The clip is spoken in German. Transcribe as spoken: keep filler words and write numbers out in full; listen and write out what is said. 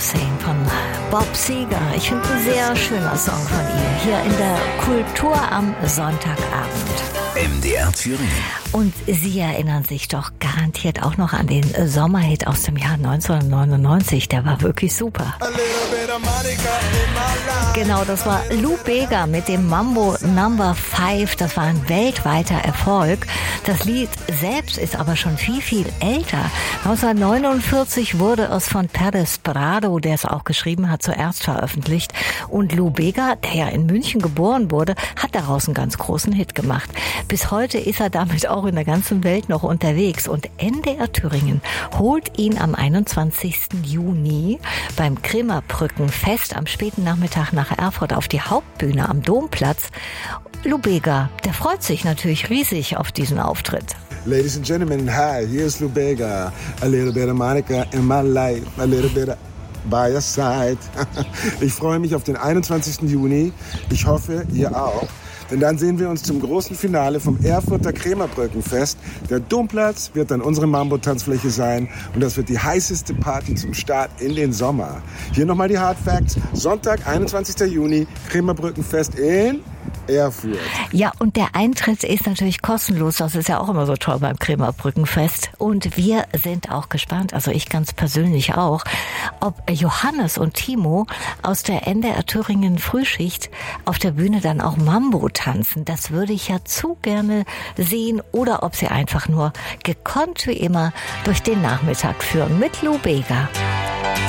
Sane von Bob Seger. Ich finde ein sehr schöner Song von ihr. Hier in der Kultur am Sonntagabend. M D R Thüringen. Und Sie erinnern sich doch garantiert auch noch an den Sommerhit aus dem Jahr neunzehnhundertneunundneunzig. Der war wirklich super. Genau, das war Lou Bega mit dem Mambo Number Five. Das war ein weltweiter Erfolg. Das Lied selbst ist aber schon viel, viel älter. neunzehnhundertneunundvierzig wurde es von Pérez Prado, der es auch geschrieben hat, zuerst veröffentlicht. Und Lou Bega, der ja in München geboren wurde, hat daraus einen ganz großen Hit gemacht. Bis heute ist er damit auch in der ganzen Welt noch unterwegs. Und N D R Thüringen holt ihn am einundzwanzigsten Juni beim Krämerbrückenfest am späten Nachmittag nach Erfurt auf die Hauptbühne am Domplatz. Lou Bega, der freut sich natürlich riesig auf diesen Auftritt. Ladies and gentlemen, hi, here's Lou Bega. A little bit of Monica in my life, a little bit of by your side. Ich freue mich auf den einundzwanzigsten Juni. Ich hoffe, ihr auch. Denn dann sehen wir uns zum großen Finale vom Erfurter Krämerbrückenfest. Der Domplatz wird dann unsere Mambo-Tanzfläche sein. Und das wird die heißeste Party zum Start in den Sommer. Hier nochmal die Hard Facts. Sonntag, einundzwanzigsten Juni, Krämerbrückenfest in Erfurt. Ja, und der Eintritt ist natürlich kostenlos. Das ist ja auch immer so toll beim Krämerbrückenfest. Und wir sind auch gespannt, also ich ganz persönlich auch, ob Johannes und Timo aus der N D R Thüringen Frühschicht auf der Bühne dann auch Mambo tanzen. Das würde ich ja zu gerne sehen. Oder ob sie einfach nur gekonnt wie immer durch den Nachmittag führen mit Lou Bega.